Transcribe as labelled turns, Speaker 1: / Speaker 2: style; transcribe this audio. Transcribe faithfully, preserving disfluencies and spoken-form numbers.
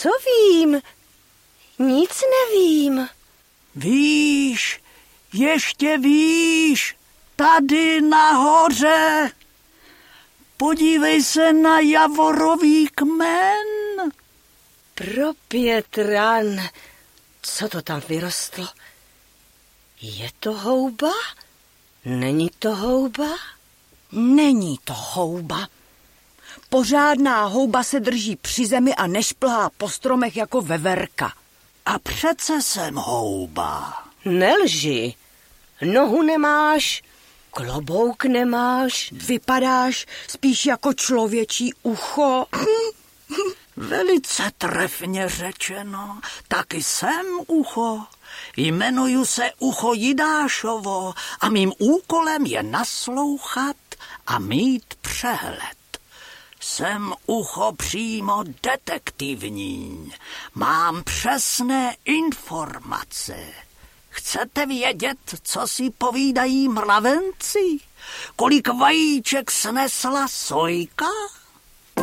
Speaker 1: Co vím? Nic nevím.
Speaker 2: Víš, ještě víš, tady nahoře. Podívej se na javorový kmen.
Speaker 1: Propět ran. Co to tam vyrostlo? Je to houba? Není to houba?
Speaker 3: Není to houba. Pořádná houba se drží při zemi a nešplhá po stromech jako veverka.
Speaker 2: A přece jsem houba.
Speaker 1: Nelži. Nohu nemáš, klobouk nemáš.
Speaker 3: Vypadáš spíš jako člověčí ucho.
Speaker 2: Velice trefně řečeno, taky jsem ucho. Jmenuju se Ucho Jidášovo a mým úkolem je naslouchat a mít přehled. Jsem ucho přímo detektivní. Mám přesné informace. Chcete vědět, co si povídají mravenci? Kolik vajíček snesla sojka?